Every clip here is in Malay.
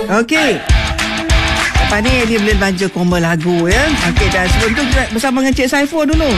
Okey. Lepas ni dia boleh baca combo lagu ya. Okey, dan sebelum tu kita bersama dengan Cik Saiful dulu.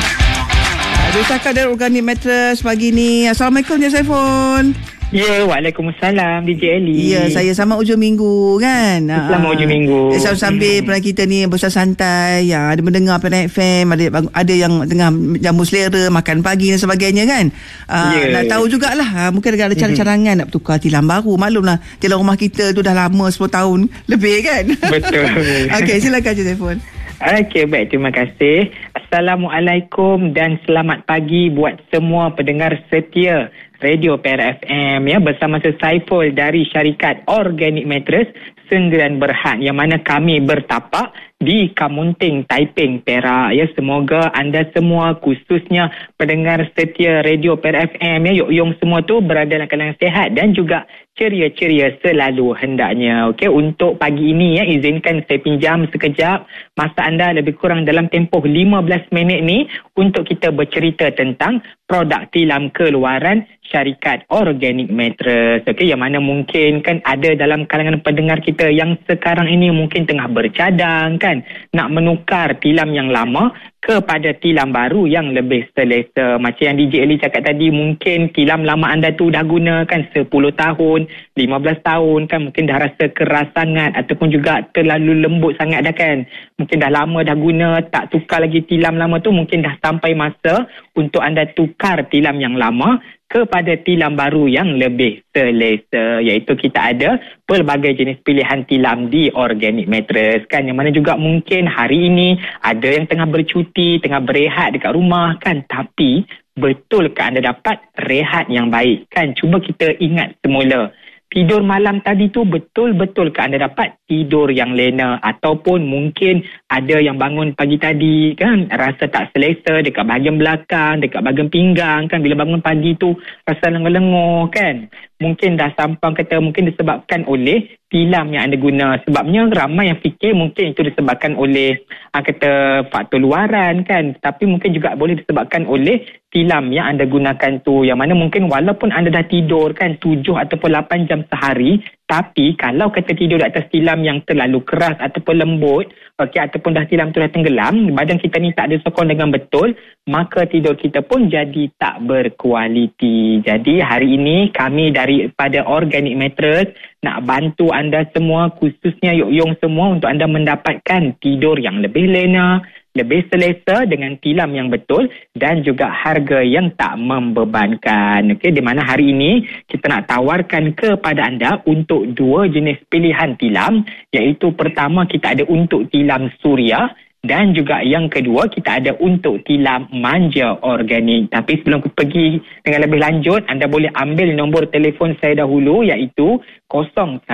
Dia cakap dari Organic Mattress pagi ni. Assalamualaikum Cik Saiful. Ya, waalaikumsalam DJ Eli. Ya, saya selamat hujung minggu kan. Selamat hujung minggu. Sambil pernah kita ni bersantai, yang ada mendengar Planet FM, ada yang tengah jamu selera, makan pagi dan sebagainya kan. Nak tahu jugalah, mungkin ada cara-carangan nak bertukar tilam baru. Maklumlah, tilam rumah kita tu dah lama 10 tahun lebih kan. Betul. Okey, silakan Cik Saiful. Okey, baik, terima kasih. Assalamualaikum dan selamat pagi buat semua pendengar setia Radio Perak FM ya, bersama saya Saiful dari syarikat Organic Mattress Sendirian Berhad, yang mana kami bertapak di Kamunting, Taiping, Perak ya. Semoga anda semua, khususnya pendengar setia Radio Perak FM ya, yuk semua tu berada dalam keadaan sehat dan juga ceria-ceria selalu hendaknya. Okey, untuk pagi ini ya, izinkan saya pinjam sekejap masa anda, lebih kurang dalam tempoh 15 minit ni, untuk kita bercerita tentang produk tilam keluaran syarikat Organic Mattress. Okey, yang mana mungkin kan ada dalam kalangan pendengar kita yang sekarang ini mungkin tengah bercadang kan, nak menukar tilam yang lama kepada tilam baru yang lebih selesa. Macam yang DJ Eli cakap tadi, mungkin tilam lama anda tu dah guna kan 10 tahun, 15 tahun kan, mungkin dah rasa keras sangat ataupun juga terlalu lembut sangat dah kan. Mungkin dah lama dah guna, tak tukar lagi tilam lama tu, mungkin dah sampai masa untuk anda tukar tilam yang lama kepada tilam baru yang lebih selesa. Iaitu kita ada pelbagai jenis pilihan tilam di Organic Mattress kan, yang mana juga mungkin hari ini ada yang tengah bercuti, tengah berehat dekat rumah kan, tapi betulkah anda dapat rehat yang baik kan? Cuba kita ingat semula, tidur malam tadi tu betul-betul ke anda dapat tidur yang lena, ataupun mungkin ada yang bangun pagi tadi kan rasa tak selesa dekat bahagian belakang, dekat bahagian pinggang kan, bila bangun pagi tu rasa lengur-lengur kan. Mungkin dah sampang kata mungkin disebabkan oleh tilam yang anda guna. Sebabnya ramai yang fikir mungkin itu disebabkan oleh kata faktor luaran kan, tapi mungkin juga boleh disebabkan oleh tilam yang anda gunakan tu, yang mana mungkin walaupun anda dah tidur kan 7 ataupun 8 jam sehari, tapi kalau kata tidur di atas tilam yang terlalu keras ataupun lembut, okey, ataupun dah tilam tu dah tenggelam, badan kita ni tak ada sokong dengan betul, maka tidur kita pun jadi tak berkualiti. Jadi hari ini kami daripada Organic Mattress nak bantu anda semua, khususnya yuk semua, untuk anda mendapatkan tidur yang lebih lena, lebih selesa dengan tilam yang betul dan juga harga yang tak membebankan. Okey, di mana hari ini kita nak tawarkan kepada anda untuk 2 jenis pilihan tilam, iaitu pertama kita ada untuk tilam suria dan juga yang kedua kita ada untuk tilam manja organik. Tapi sebelum pergi dengan lebih lanjut, anda boleh ambil nombor telefon saya dahulu, iaitu 013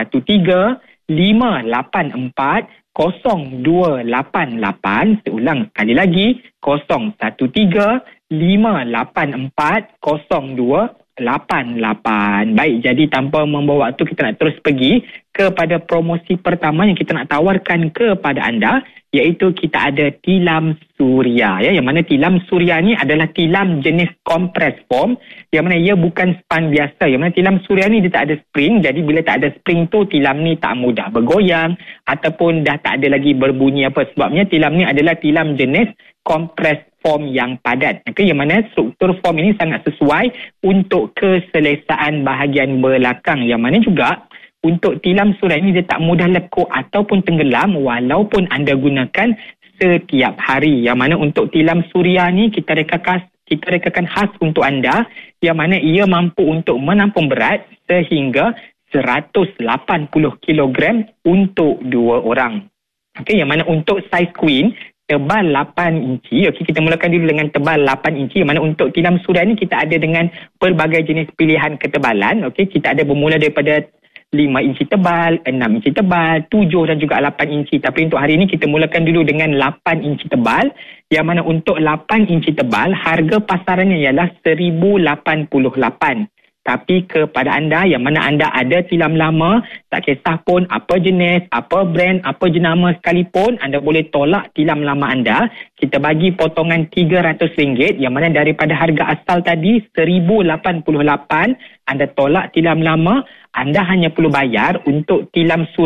584 0288. Seulang sekali lagi, 013 584 0288. Baik, jadi tanpa membawa waktu, kita nak terus pergi kepada promosi pertama yang kita nak tawarkan kepada anda, iaitu kita ada tilam suria ya, yang mana tilam suria ni adalah tilam jenis compress foam, yang mana ia bukan span biasa. Yang mana tilam suria ni dia tak ada spring, jadi bila tak ada spring tu tilam ni tak mudah bergoyang ataupun dah tak ada lagi berbunyi apa. Sebabnya tilam ni adalah tilam jenis compress foam yang padat. Okay, yang mana struktur foam ini sangat sesuai untuk keselesaan bahagian belakang, yang mana juga untuk tilam suria ini dia tak mudah lekuk ataupun tenggelam walaupun anda gunakan setiap hari. Yang mana untuk tilam suria ni kita rekakan khas untuk anda, yang mana ia mampu untuk menampung berat sehingga 180 kg untuk 2 orang. Okey, yang mana untuk saiz queen tebal 8 inci. Okey, kita mulakan dulu dengan tebal 8 inci. Yang mana untuk tilam suria ni kita ada dengan pelbagai jenis pilihan ketebalan. Okey, kita ada bermula daripada 5 inci tebal, 6 inci tebal, 7 dan juga 8 inci. Tapi untuk hari ini kita mulakan dulu dengan 8 inci tebal. Yang mana untuk 8 inci tebal, harga pasarannya ialah 1088. Tapi kepada anda yang mana anda ada tilam lama, tak kisah pun apa jenis, apa brand, apa jenama sekalipun, anda boleh tolak tilam lama anda. Kita bagi potongan RM300, yang mana daripada harga asal tadi 1088, anda tolak tilam lama, anda hanya perlu bayar untuk tilam suria